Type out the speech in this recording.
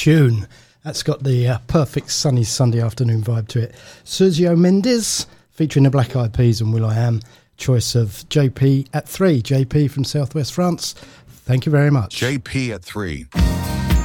tune. That's got the perfect sunny Sunday afternoon vibe to it. Sergio Mendes featuring the Black Eyed Peas and will.i.am. Choice of JP at 3. JP from Southwest France. Thank you very much. JP at 3.